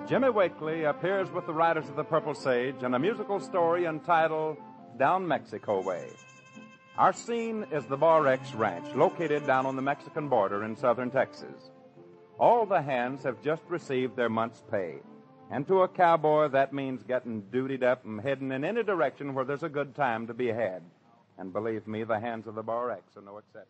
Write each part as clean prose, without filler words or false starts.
Jimmy Wakely appears with the Riders of the Purple Sage in a musical story entitled Down Mexico Way. Our scene is the Bar X Ranch, located down on the Mexican border in southern Texas. All the hands have just received their month's pay. And to a cowboy, that means getting dutied up and heading in any direction where there's a good time to be had. And believe me, the hands of the Bar X are no exception.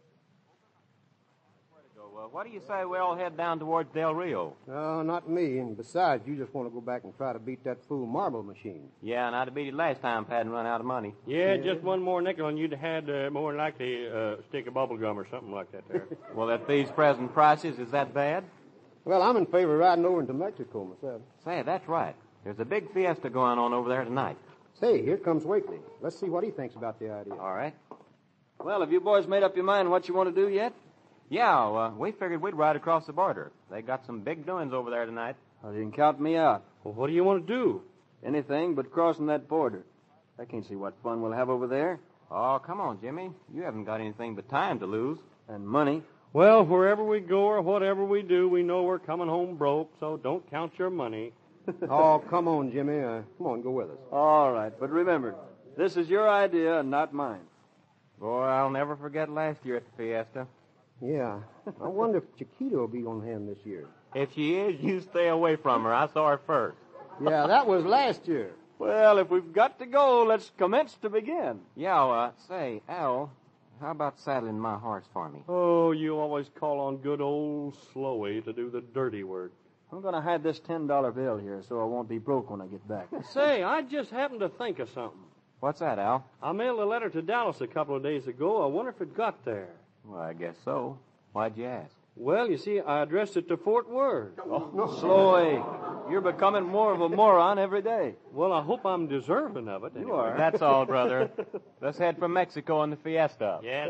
Well, what do you say we all head down towards Del Rio? No, not me. And besides, you just want to go back and try to beat that fool marble machine. Yeah, and I'd have beat it last time if I hadn't run out of money. Yeah, just one more nickel and you'd had more than likely a stick of bubble gum or something like that there. Well, at these present prices, is that bad? Well, I'm in favor of riding over into Mexico myself. Say, that's right. There's a big fiesta going on over there tonight. Say, here comes Wakely. Let's see what he thinks about the idea. All right. Well, have you boys made up your mind what you want to do yet? Yeah, we figured we'd ride across the border. They got some big doings over there tonight. Well, you can count me out. Well, what do you want to do? Anything but crossing that border. I can't see what fun we'll have over there. Oh, come on, Jimmy. You haven't got anything but time to lose. And money. Well, wherever we go or whatever we do, we know we're coming home broke, so don't count your money. Oh, come on, Jimmy. Come on, go with us. All right, but remember, this is your idea and not mine. Boy, I'll never forget last year at the fiesta. Yeah. I wonder if Chiquita will be on hand this year. If she is, you stay away from her. I saw her first. Yeah, that was last year. Well, if we've got to go, let's commence to begin. Yeah, say, Al, how about saddling my horse for me? Oh, you always call on good old Slowy to do the dirty work. I'm going to hide this $10 bill here so I won't be broke when I get back. Say, I just happened to think of something. What's that, Al? I mailed a letter to Dallas a couple of days ago. I wonder if it got there. Well, I guess so. Why'd you ask? Well, you see, I addressed it to Fort Worth. Slowy, you're becoming more of a moron every day. Well, I hope I'm deserving of it. You are. That's all, brother. Let's head for Mexico on the fiesta. Yes.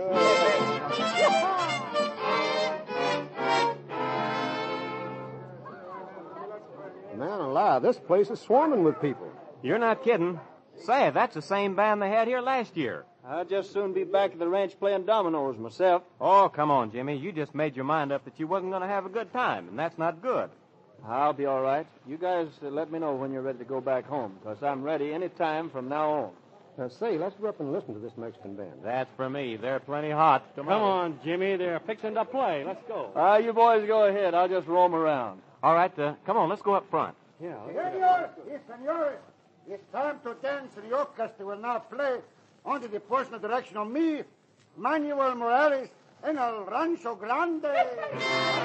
Man alive, this place is swarming with people. You're not kidding. Say, that's the same band they had here last year. I'd just soon be back at the ranch playing dominoes myself. Oh, come on, Jimmy. You just made your mind up that you wasn't going to have a good time, and that's not good. I'll be all right. You guys let me know when you're ready to go back home, because I'm ready any time from now on. Now, say, let's go up and listen to this Mexican band. That's for me. They're plenty hot. Come on, Jimmy. They're fixing to play. Let's go. You boys go ahead. I'll just roam around. All right, come on. Let's go up front. Yeah. Senores, yes, senores. It's time to dance. The orchestra will now play under the personal direction of me, Manuel Morales, en el Rancho Grande.